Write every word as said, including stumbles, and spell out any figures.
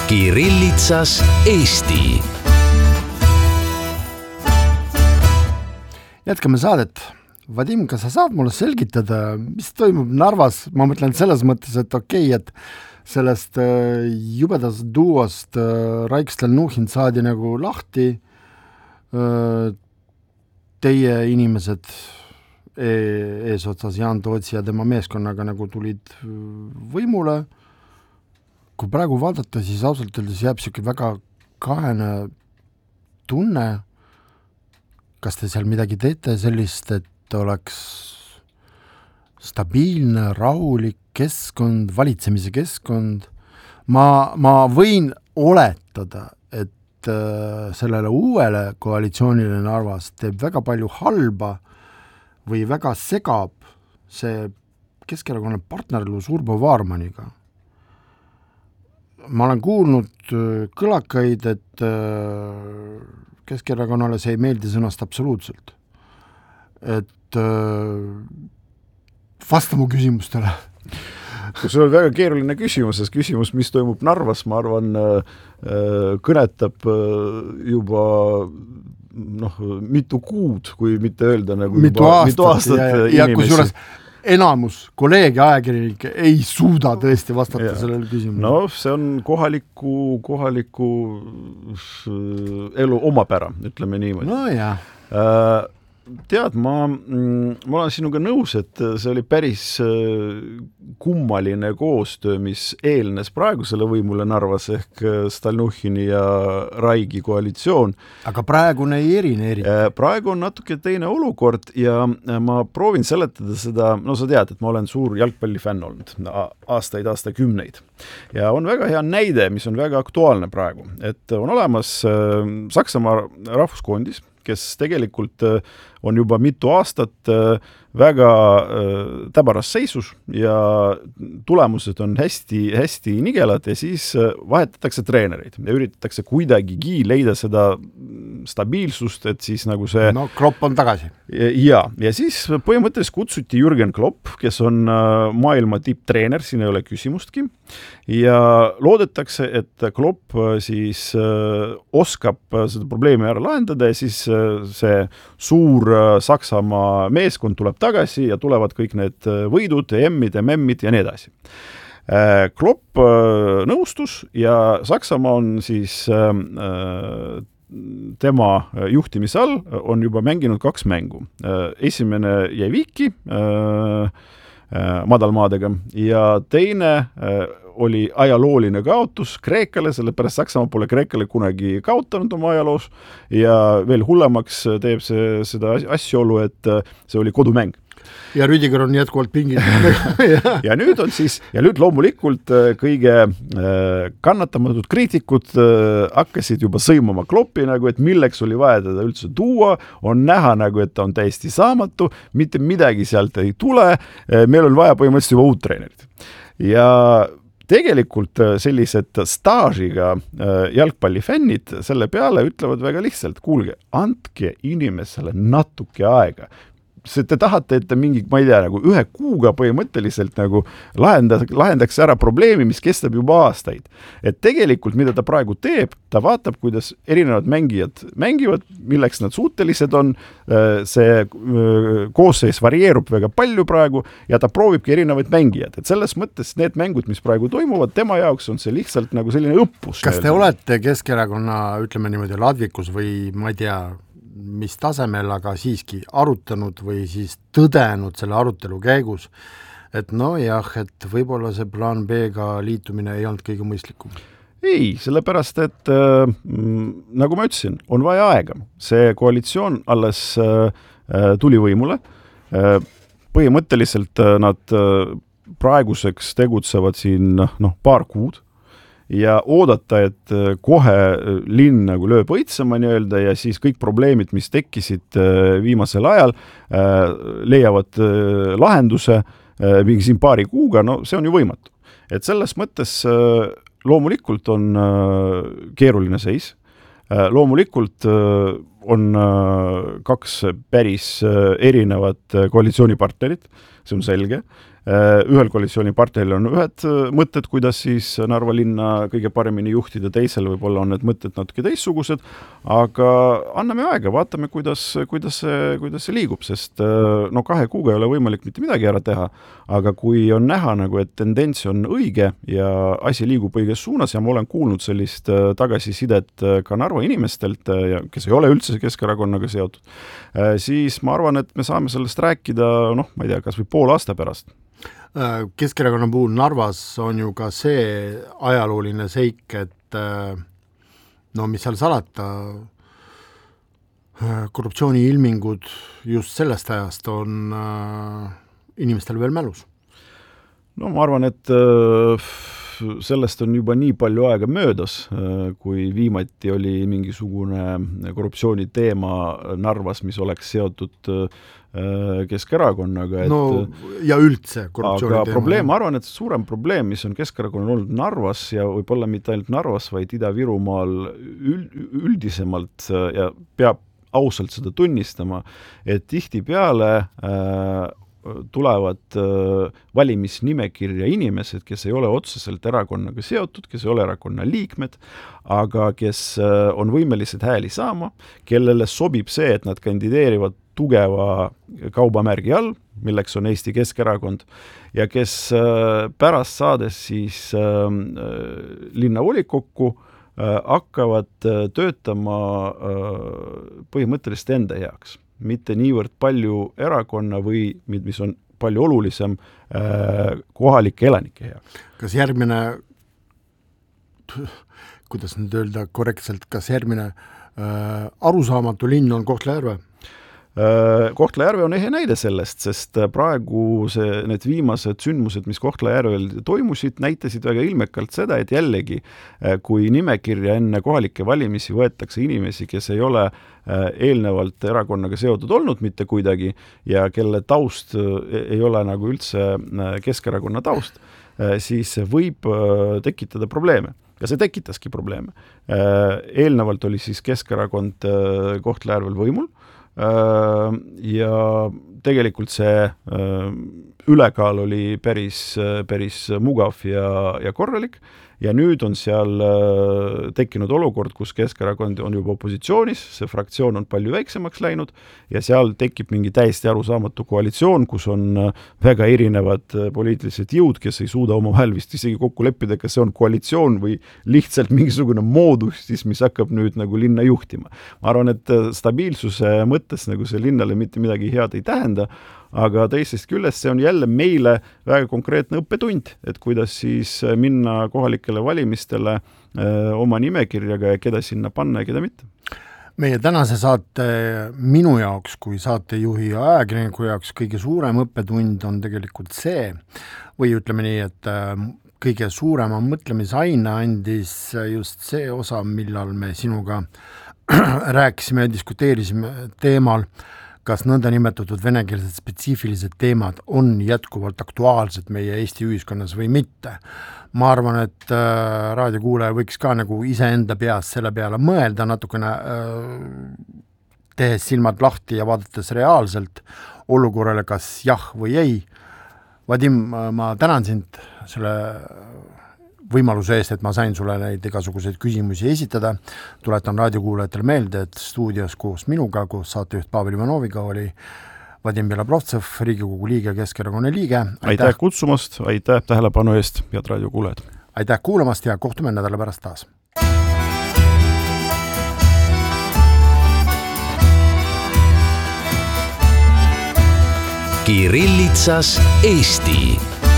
Kirillitsas Eesti. Jätkame saadet. Vadim, kas sa saad mulle selgitada, mis toimub Narvas? Ma mõtlen selles mõttes, et okei, okay, et sellest jubedast duost Raik Stalnuhhin saadi nagu lahti. Teie inimesed eesotsas Jaan Tootsi ja tema meeskonnaga nagu tulid võimule. Kui praegu vaadata, siis ausalt öeldes jääb siuke väga kahene tunne. Kas te seal midagi teete sellist, et oleks stabiilne, rahulik keskkond, valitsemise keskkond? Ma, ma võin oletada, et sellele uuele koalitsioonile Narvas teeb väga palju halba või väga segab see Keskerakonna partnerlus Urbo Vaarmaniga. Ma olen kuulnud kõlakaid, et Keskerakonnale see ei meeldi sõnast absoluutselt. Et vasta mu küsimustele. Kui sul on väga keeruline küsimus, sest küsimus, mis toimub Narvas, ma arvan, kõnetab juba noh, mitu kuud, kui mitte öelda nagu mitu juba, aastat, mitu aastat ja, ja, ja kui suures enamus kolleegi ajakirjanikke ei suuda tõesti vastata ja. Sellele küsimusele. No see on kohaliku, kohaliku elu omapära, ütleme niimoodi. No jah. Äh, tead, ma, ma olen sinuga nõus, et see oli päris kummaline koostöö, mis eelnes praegusele võimule Narvas ehk Stalnuhhini ja Raigi koalitsioon. Aga praegune ei erine eri. Praegu on natuke teine olukord ja ma proovin seletada seda, no sa tead, et ma olen suur jalgpallifänn olnud aastaid, aastakümneid. Ja on väga hea näide, mis on väga aktuaalne praegu, et on olemas Saksamaa rahvuskoondis, kes tegelikult on juba mitu aastat väga täbaras seisus ja tulemused on hästi, hästi nigelad ja siis vahetatakse treenereid ja üritatakse kuidagigi leida seda stabiilsust, et siis nagu see... No Klopp on tagasi. Ja, ja siis põhimõtteliselt kutsuti Jürgen Klopp, kes on maailma tipptreener, siin ei ole küsimustki, ja loodetakse, et Klopp siis oskab seda probleemi ära lahendada ja siis see suur Saksamaa meeskond tuleb tagasi ja tulevad kõik need võidud, emmid ja memmid ja nii edasi. Klopp nõustus ja Saksamaa on siis tema juhtimise all on juba mänginud kaks mängu. Esimene jäi viiki madalmaadega ja teine oli ajalooline kaotus Kreekale, sellepärast Saksamaa pole Kreekale kunagi kaotanud oma ajaloos ja veel hullemaks teeb see, seda asjaolu, et see oli kodumäng. Ja Rüdiger on jätkuvalt pingin. ja nüüd on siis, ja nüüd loomulikult kõige kannatamatud kriitikud hakkasid juba sõimama Kloppi, nagu, et milleks oli vaja teda üldse tuua, on näha nagu, et ta on täiesti saamatu, mitte midagi sealt ei tule, meil on vaja põhimõtteliselt juba uut treenerit. Ja tegelikult sellised staažiga jalgpallifännid selle peale ütlevad väga lihtsalt, kuulge, andke inimesele natuke aega. See te tahate, et ta mingi, ma ei tea, nagu ühe kuuga põhimõtteliselt nagu lahendaks, lahendaks ära probleemi, mis kestab juba aastaid. Et tegelikult, mida ta praegu teeb, ta vaatab, kuidas erinevad mängijad mängivad, milleks nad suutelised on, see koosseis varieerub väga palju praegu ja ta proovibki erinevaid mängijad. Et selles mõttes need mängud, mis praegu toimuvad, tema jaoks on see lihtsalt nagu selline õppus. Kas te olete Keskerakonna, ütleme niimoodi, ladvikus või ma ei tea, mis tasemel, aga siiski arutanud või siis tõdenud selle arutelu käigus, et no jah, et võib-olla see plaan B-ga liitumine ei olnud kõige mõistlikum? Ei, sellepärast, et äh, nagu ma ütlesin, on vaja aega. See koalitsioon alles äh, tuli võimule. Äh, põhimõtteliselt äh, nad äh, praeguseks tegutsevad siin noh, paar kuud. Ja oodata, et kohe linn nagu lööb õitsema nii-öelda ja siis kõik probleemid, mis tekkisid viimasel ajal, leiavad lahenduse mingi siin paari kuuga, no see on ju võimatu. Et selles mõttes loomulikult on keeruline seis. Loomulikult on kaks päris erinevat koalitsioonipartnerit, see on selge. Ühel koalitsiooniparteil on ühed mõtted, kuidas siis Narva linna kõige paremini juhtida, teisel võib-olla on need mõtted natuke teissugused, aga anname aega, vaatame, kuidas, kuidas, see, kuidas see liigub, sest no kahe kuuga ei ole võimalik mitte midagi ära teha, aga kui on näha, nagu, et tendents on õige ja asi liigub õiges suunas ja ma olen kuulnud sellist tagasisidet ka Narva inimestelt, kes ei ole üldse Keskerakonnaga seotud, siis ma arvan, et me saame sellest rääkida, noh, ma ei tea, kas või pool aasta pärast. Keskerakonna puhul Narvas on ju ka see ajalooline seik, et no mis seal salata, korruptsiooni ilmingud just sellest ajast on inimestel veel mälus. No ma arvan, et sellest on juba nii palju aega möödas, kui viimati oli mingisugune korruptsiooni teema Narvas, mis oleks seotud Keskerakonnaga. Et, no ja üldse korruptsiooni aga teema. Probleem, ma arvan, et suurem probleem, mis on Keskerakonnal olnud Narvas ja võib-olla mitte ainult Narvas, vaid Ida-Virumaal üldisemalt ja peab ausalt seda tunnistama, et tihtipeale äh, tulevad valimisnimekirja inimesed, kes ei ole otseselt erakonnaga seotud, kes ei ole erakonna liikmed, aga kes on võimelised hääli saama, kellele sobib see, et nad kandideerivad tugeva kaubamärgi all, milleks on Eesti Keskerakond, ja kes pärast saades siis linnavolikokku hakkavad töötama põhimõtteliselt enda heaks, mitte niivõrd palju erakonna või mis on palju olulisem kohalike elanike heaks. Kas järgmine, kuidas nüüd öelda korrektselt, kas järgmine äh, arusaamatu linn on Kohtla-Järve? Kohtla-Järve on ehe näide sellest, sest praegu see, need viimased sündmused, mis Kohtla-Järvel toimusid, näitasid väga ilmekalt seda, et jällegi, kui nimekirja enne kohalike valimisi võetakse inimesi, kes ei ole eelnevalt erakonnaga seotud olnud mitte kuidagi ja kelle taust ei ole nagu üldse Keskerakonna taust, siis võib tekitada probleeme. Ja see tekitaski probleeme. Eelnevalt oli siis Keskerakond Kohtla-Järvel võimul, ja tegelikult see ülekaal oli päris, päris mugav ja, ja korralik ja nüüd on seal tekkinud olukord, kus Keskerakond on juba opositsioonis, see fraktsioon on palju väiksemaks läinud ja seal tekib mingi täiesti arusaamatu koalitsioon, kus on väga erinevad poliitilised jõud, kes ei suuda omavahel vist isegi kokku leppida, kas see on koalitsioon või lihtsalt mingisugune moodustis, mis hakkab nüüd nagu linna juhtima. Ma arvan, et stabiilsuse mõttes nagu see linnale mitte midagi head ei tähenda, aga teisest küljest see on jälle meile väga konkreetne õppetund, et kuidas siis minna kohalikele valimistele öö, oma nimekirjaga ja keda sinna panna ja keda mitte. Meie tänase saate minu jaoks kui saatejuhi ja ajakirjaniku jaoks kõige suurem õppetund on tegelikult see, või ütleme nii, et kõige suurema mõtlemisaine andis just see osa, millal me sinuga rääkisime ja diskuteerisime teemal, kas nõndanimetatud venekeelsed spetsiifilised teemad on jätkuvalt aktuaalsed meie Eesti ühiskonnas või mitte. Ma arvan, et äh, raadiokuulaja võiks ka nagu iseenda peas selle peale mõelda natukene äh, tehes silmad lahti ja vaadates reaalselt olukorrale, kas jah või ei. Vadim, ma tänan sind selle võimaluse eest, et ma sain sulle neid igasuguseid küsimusi esitada. Tuletan raadiokuulajatel meelde, et stuudios koos minuga, koos saatejuht Pavel Ivanoviga oli Vadim Belobrovtsev, Riigikogu liige, Keskerakonna liige. Aitäh kutsumast, aitäh tähelepanu eest, head raadiokuulajad. Aitäh kuulamast ja kohtume nädala pärast taas. Kirillitsas Eesti.